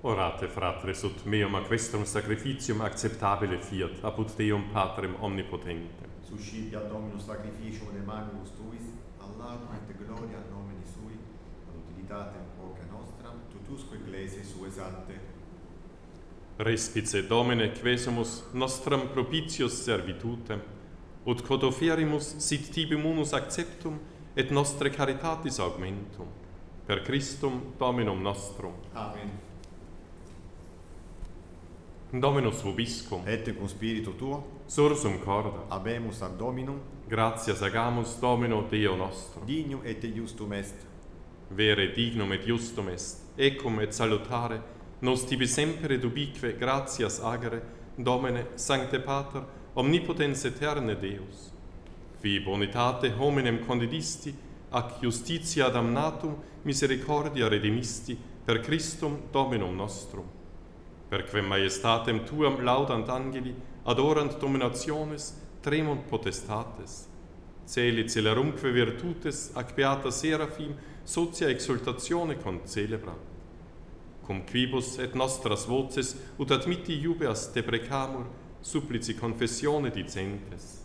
Orate, fratres, ut meum aquestrum sacrificium acceptabile fiat, apud Deum Patrem omnipotentem. Suscipiat Dominus sacrificium de manibus tuis, all'atum et gloria nomini sui, ad utilitatem quoque nostram, tutusque ecclesiae sue sancte. Respice Domine quesumus nostram propitius servitutem, ut quod offerimus sit tibi munus acceptum et nostre caritatis augmentum. Per Christum Dominum nostrum. Amen. Dominus vobiscum. Et cum spiritu tuo, Sursum corda. habemus ad Dominum, Gratias agamus Domino Deo nostro. dignum et justum est. Vere dignum et justum est, ecum et salutare, nos tibi semper et ubique gratias agere, Domine, Sancte Pater, omnipotens aeterne Deus. Qui bonitate hominem condidisti, ac justitia damnatum misericordia redemisti, per Christum Dominum nostrum. Perquem majestatem tuam laudant angeli, adorant dominationes, tremunt potestates. Celi celerumque virtutes, ac beata seraphim, socia exultatione concelebrant. Cum quibus et nostras voces, ut admitti iubeas deprecamur, supplici confessione dicentes.